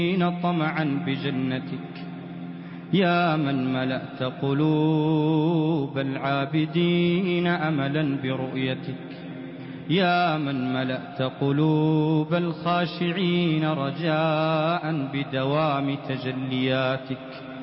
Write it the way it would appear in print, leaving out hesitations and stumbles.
طمعا بجنتك، يا من ملأت قلوب العابدين أملا برؤيتك، يا من ملأت قلوب الخاشعين رجاء بدوام تجلياتك،